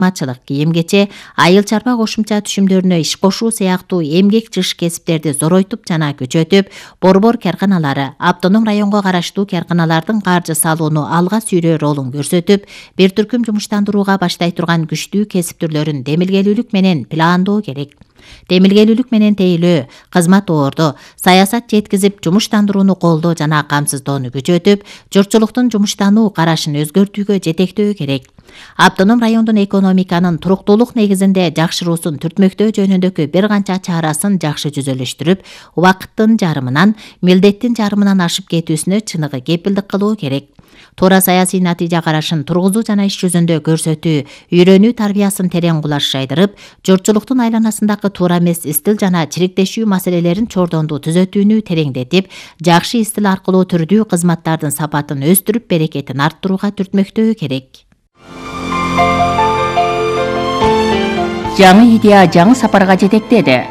матчылык, кийим-кече, айыл чарба кошумча түшүмдөрүнө иш кошуу сыяктуу эмгек жыш кесиптерди зоройтуп жана күчөтүп, борбор карканалары, автоном районго караштуу карканалардын каржы салууну алга сүйрөө ролун көрсөтүп, бир түркүм жумуштандырууга баштай турган күчтүү кесип түрлөрүн демилгелүүлүк менен пландоо керек. Демилгелүүлүк менен тейлөө, кызмат ордо, саясат жеткизип, жумуштандырууну колдоо жана камсыздоону күчөтүп, журтчулуктун жумуштануу карашын өзгөртүүгө жетектөө керек. Автоном райондун экономиканын туруктуулук негизинде жакшыруусун түртмөктөө жөнүндөгү бир канча чарасын жакшы жүзөлөштүрүп, убакыттын жарымынан, милдеттин жарымынан ашып кетүүсүнө чыныгы кепилдик кылуу керек. Туура саясий натыйжа карашын тургузуу жана иш жүзүндө көрсөтүү, үйрөнүү тарбиясын терең кулаш жайдырып, журтчулуктун айланасындагы туура эмес истил жана чириктешүү маселелерин чордондуу түзөтүүнү тереңдетип, жакшы истил аркылуу түрдүү кызматтардын сапатын өстүрүп, берекетин арттырууга түртмөктөө керек. Жаңы идея жаңы сапарга жетектеди.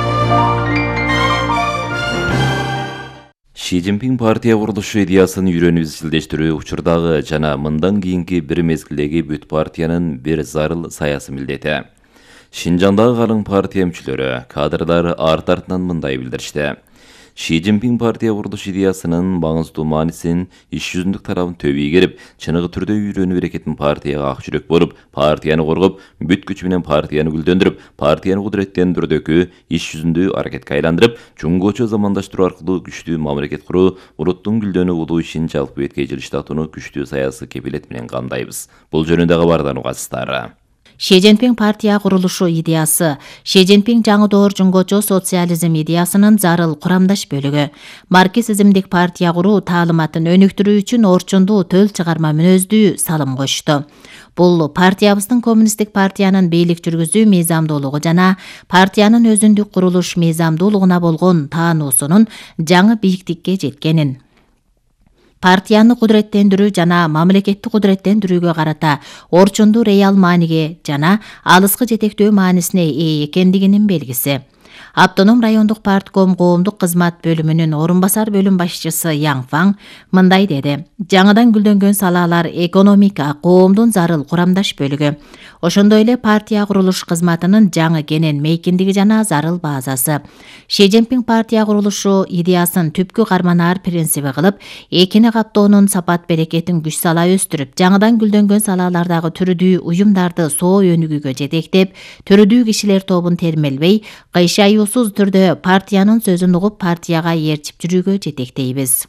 Ши Цзиньпин партия курулушу идеясын үйрөнүп изилдештирүү учурдагы жана мындан кийинки бир мезгилдеги бүт партиянын бир зарыл саясий милдети. Шинжаңдагы калың партия мүчөлөрү, кадрлар арт-артынан мындай билдиришти. Ши Цзиньпин партия курулуш идеясынын маңыздуу маанисин иш жүзүндүк тарабын төбүй керип, чыныгы түрдө үйрөнүү берекетин партияга ак жүрөк болуп, партияны коргоп, бүт күчү менен партияны гүлдөндүрүп, партияны кудуреттендирүүдөгү иш жүзүндө аракетке айландырып, чуңгоочо замандаштыруу аркылуу күчтүү мамлекет куруу, улуттун гүлдөнүү улуу ишин жалпы бетке жылыштатууну күчтүү саясий кепилет менен камдайбыз. Бул жөнүндө кабардан угасыздар. Ши Цзиньпин партия курулушу идеясы Ши Цзиньпин жаңы доор жуңгочо социализм идеясынын зарыл курамдаш бөлүгү. Марксизмдик партия куруу таалыматын өнүктүрүү үчүн орчундуу төл чыгарма мүнөздүү салым кошту. Бул партиябыздын коммунисттик партиянын бийлик жүргүзүү мыйзамдуулугу жана партиянын өзүндүк курулуш мыйзамдуулугуна болгон таануусунун жаңы бийиктикке жеткенин. Партияны кудуреттендирүү жана мамлекетти кудуреттендирүүгө карата орчундуу реал мааниге жана алыскы жетектөө маанисине ээ экендигинин белгиси. Автоном райондук партком коомдук кызмат бөлүмүнүн орун басар бөлүм башчысы Яң Фаң мындай деди. Жаңыдан гүлдөнгөн салаалар экономика, коомдун зарыл курамдаш бөлүгү. Ошондой эле партия курулуш кызматынын жаңы кенен мейкиндиги жана зарыл базасы. Ши Цзиньпин партия курулушу идеясын түпкү карманаар принциби кылып, экини каптоонун сапат берекетин күч сала өстүрүп, жаңыдан гүлдөнгөн салаалардагы түрдүү уюмдарды соо өнүгүүгө жетектеп, түрдүү кишилер тобун термелбей, кыйшаюусуз түрдө партиянын сөзүн угуп, партияга ээрчип жүрүүгө жетектейбиз.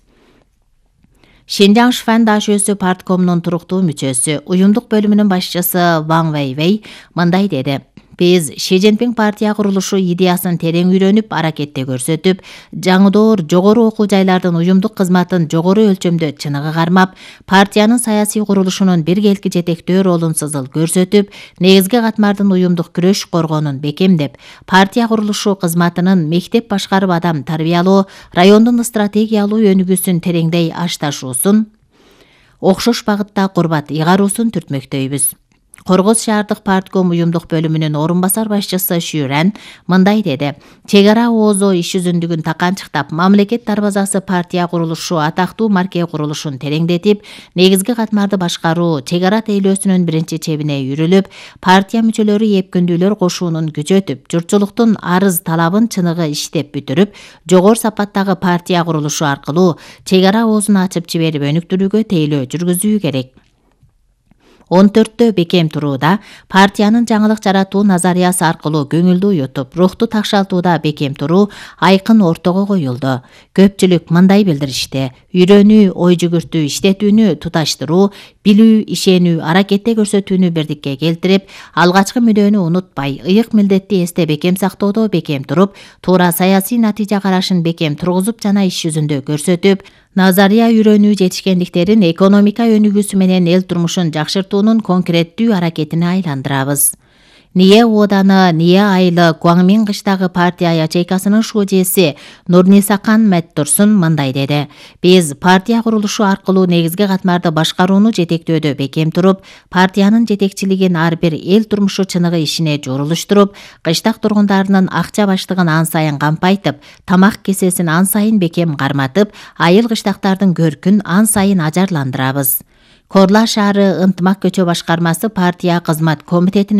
Шинжаң Шфан дашөөсү парткомунун туруктуу мүчөсү, уюмдук бөлүмүнүн башчысы Ван Вэйвэй мындай деди. Биз Ши Цзиньпин партия курулушу идеясын терең үйрөнүп, аракетте көрсөтүп, жаңы доор жогору окуу жайлардын уюмдук кызматын жогору өлчөмдө чыныгы кармап, партиянын саясий курулушунун биргелки жетектөө ролун сызыл көрсөтүп, негизги катмардын уюмдук күрөш коргоонун бекемдеп, партия курулушу кызматынын мектеп башкарып адам тарбиялоо, райондун стратегиялуу өнүгүүсүн тереңдей ашташуусун, окшош багытта курбат ыйгаруусун түртмөктөйбүз. Коргоз шаардык партком уюмдук бөлүмүнүн орун басар башчысы Шүрән мындай деди. Чек ара оозо иш жүзүндүгүн таканчыктап, мамлекет дарбазасы партия курулушу атактуу марке курулушун тереңдетип, негизги катмарды башкаруу, чек ара тейлөөсүнүн биринчи чебине үрүлүп, партия мүчөлөрү эпкүндүүлөр кошуунун күчөтүп, журтчулуктун арыз талабын чыныгы иштеп бүтүрүп, жогору сапаттагы партия курулушу аркылуу чек ара оозун ачып жиберип өнүктүрүүгө тейлөө жүргүзүү керек. 14-тө бекем турууда партиянын жаңылык жаратуу назариясы аркылуу көңүлдү уютуп, рухту такшалтууда бекем туруу айкын ортого коюлду. Көпчүлүк мындай билдиришти. Үйрөнүү, ой жүгүртүү, иштетүүнү туташтыруу, билүү, ишенүү, аракетте көрсөтүүнү бирдикке келтирип, алгачкы мүнөөнү унутпай, ыйык милдетти эсте бекем сактоодо бекем туруп, туура саясий натыйжа карашын бекем тургузуп жана иш жүзүндө көрсөтүп, назария үйрөнүү жетишкендиктерин экономика өнүгүүсү менен эл турмушун жакшыртуунун конкреттүү аракетине айландырабыз. Ния Оданы, Ния Айлы, Гуаңмин кыштагы партия ячейкасынын шужеси Нурнисакан Мэттурсун мындай деди. Биз партия курулушу аркылуу негизги катмарды башкарууну жетектөөдө бекем туруп, партиянын жетекчилигин ар бир эл турмушу чыныгы ишине жорулуштуруп, кыштак тургундарынын акча баштыгын ан сайын кампайтып, тамак кесесин ан сайын бекем карматып, айыл кыштактардын көркүн ан сайын ажарландырабыз. Корла шаары ынтымак көчө башкармасы партия кызмат комитетинин